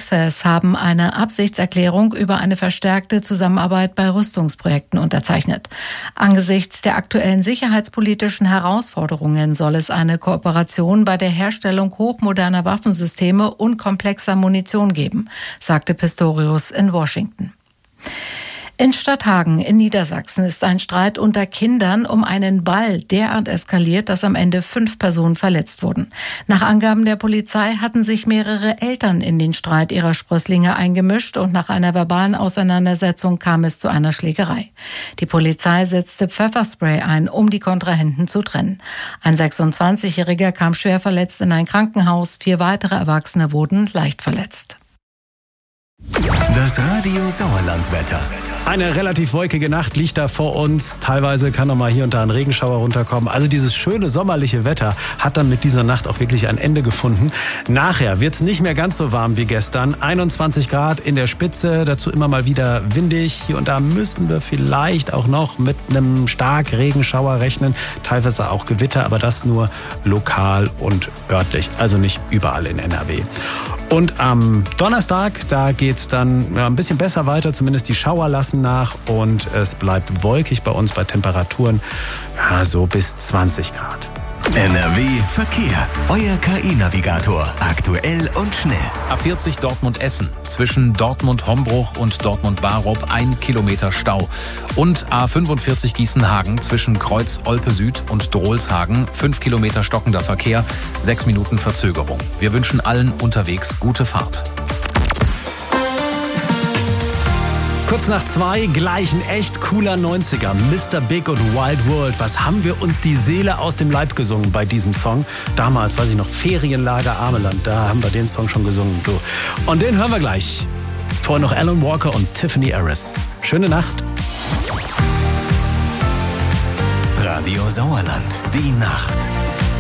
Steadfast haben eine Absichtserklärung über eine verstärkte Zusammenarbeit bei Rüstungsprojekten unterzeichnet. Angesichts der aktuellen sicherheitspolitischen Herausforderungen soll es eine Kooperation bei der Herstellung hochmoderner Waffensysteme und komplexer Munition geben, sagte Pistorius in Washington. In Stadthagen in Niedersachsen ist ein Streit unter Kindern um einen Ball derart eskaliert, dass am Ende 5 Personen verletzt wurden. Nach Angaben der Polizei hatten sich mehrere Eltern in den Streit ihrer Sprösslinge eingemischt und nach einer verbalen Auseinandersetzung kam es zu einer Schlägerei. Die Polizei setzte Pfefferspray ein, um die Kontrahenten zu trennen. Ein 26-Jähriger kam schwer verletzt in ein Krankenhaus, 4 weitere Erwachsene wurden leicht verletzt. Das Radio Sauerland-Wetter. Eine relativ wolkige Nacht liegt da vor uns. Teilweise kann noch mal hier und da ein Regenschauer runterkommen. Also dieses schöne sommerliche Wetter hat dann mit dieser Nacht auch wirklich ein Ende gefunden. Nachher wird es nicht mehr ganz so warm wie gestern. 21 Grad in der Spitze, dazu immer mal wieder windig. Hier und da müssen wir vielleicht auch noch mit einem stark Regenschauer rechnen. Teilweise auch Gewitter, aber das nur lokal und örtlich. Also nicht überall in NRW. Und am Donnerstag, da geht's dann ein bisschen besser weiter, zumindest die Schauer lassen nach und es bleibt wolkig bei uns bei Temperaturen so bis 20 Grad. NRW Verkehr. Euer KI-Navigator. Aktuell und schnell. A40 Dortmund-Essen. Zwischen Dortmund-Hombruch und Dortmund-Barup 1 Kilometer Stau. Und A45 Gießen-Hagen zwischen Kreuz-Olpe-Süd und Drolshagen 5 Kilometer stockender Verkehr, 6 Minuten Verzögerung. Wir wünschen allen unterwegs gute Fahrt. Kurz nach 2, gleich ein echt cooler 90er. Mr. Big und Wild World. Was haben wir uns die Seele aus dem Leib gesungen bei diesem Song? Damals, weiß ich noch, Ferienlager Ameland. Da haben wir den Song schon gesungen, du. Und den hören wir gleich. Vorher noch Alan Walker und Tiffany Harris. Schöne Nacht. Radio Sauerland. Die Nacht.